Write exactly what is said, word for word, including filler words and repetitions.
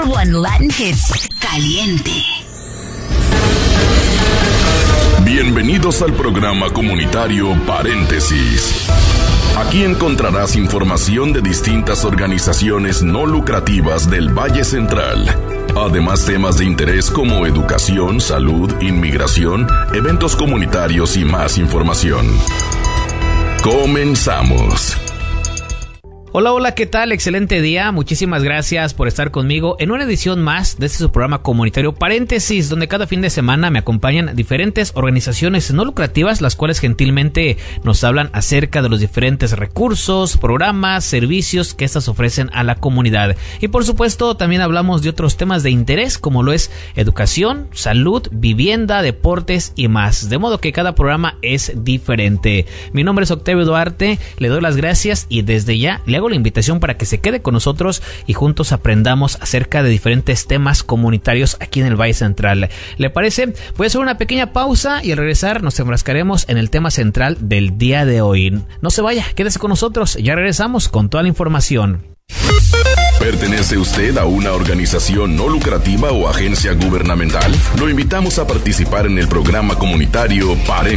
number one Latin hits, Caliente. Bienvenidos al programa comunitario Paréntesis. Aquí encontrarás información de distintas organizaciones no lucrativas del Valle Central. Además, temas de interés como educación, salud, inmigración, eventos comunitarios y más información. Comenzamos. Hola, hola, ¿qué tal? Excelente día. Muchísimas gracias por estar conmigo en una edición más de este su programa comunitario Paréntesis, donde cada fin de semana me acompañan diferentes organizaciones no lucrativas, las cuales gentilmente nos hablan acerca de los diferentes recursos, programas, servicios que estas ofrecen a la comunidad. Y por supuesto, también hablamos de otros temas de interés, como lo es educación, salud, vivienda, deportes y más. De modo que cada programa es diferente. Mi nombre es Octavio Duarte, le doy las gracias y desde ya le hago la invitación para que se quede con nosotros y juntos aprendamos acerca de diferentes temas comunitarios aquí en el Valle Central. ¿Le parece? Voy a hacer una pequeña pausa y al regresar nos enfrascaremos en el tema central del día de hoy. No se vaya, quédese con nosotros, ya regresamos con toda la información. ¿Pertenece usted a una organización no lucrativa o agencia gubernamental? Lo invitamos a participar en el programa comunitario Paréntesis.